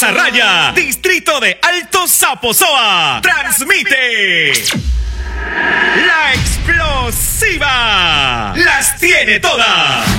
Raya, distrito de Alto Saposoa, transmite La Explosiva. Las tiene todas.